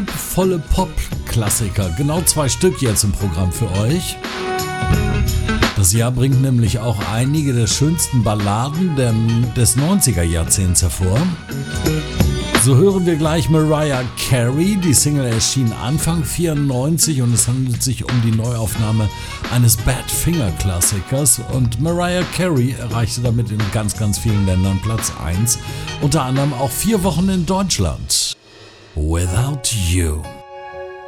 gefühlvolle Pop-Klassiker. Genau 2 Stück jetzt im Programm für euch. Das Jahr bringt nämlich auch einige der schönsten Balladen des 90er Jahrzehnts hervor. So hören wir gleich Mariah Carey. Die Single erschien Anfang 1994 und es handelt sich um die Neuaufnahme eines Badfinger-Klassikers. Und Mariah Carey erreichte damit in ganz, ganz vielen Ländern Platz 1. Unter anderem auch 4 Wochen in Deutschland. Without You.